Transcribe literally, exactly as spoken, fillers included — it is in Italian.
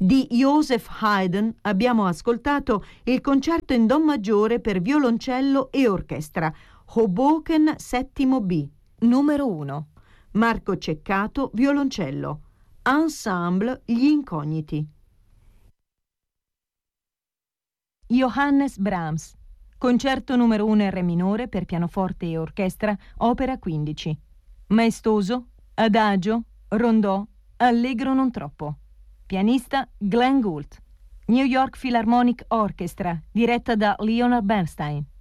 Di Joseph Haydn abbiamo ascoltato il concerto in do maggiore per violoncello e orchestra, Hoboken settimo B, numero uno. Marco Ceccato, violoncello. Ensemble Gli Incogniti. Johannes Brahms, concerto numero uno in re minore per pianoforte e orchestra, opera quindici. Maestoso, adagio, rondò, allegro non troppo. Pianista Glenn Gould. New York Philharmonic Orchestra, diretta da Leonard Bernstein.